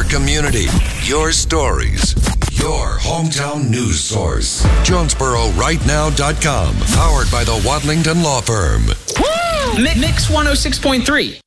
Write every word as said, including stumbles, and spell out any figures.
community, your stories, your hometown news source. Jonesboro Right Now dot com, powered by the Wadlington Law Firm. Woo! Mix one oh six point three.